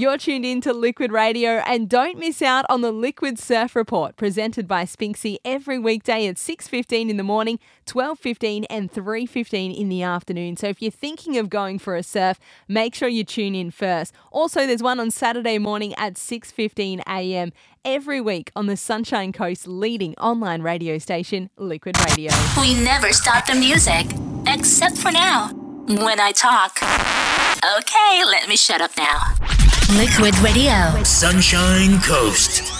You're tuned in to Liquid Radio, and don't miss out on the Liquid Surf Report presented by Spinksy every weekday at 6:15 in the morning, 12:15 and 3:15 in the afternoon. So if you're thinking of going for a surf, make sure you tune in first. Also, there's one on Saturday morning at 6:15 a.m. every week on the Sunshine Coast's leading online radio station, Liquid Radio. We never stop the music, except for now, when I talk. Okay, let me shut up now. Liquid Radio. Sunshine Coast.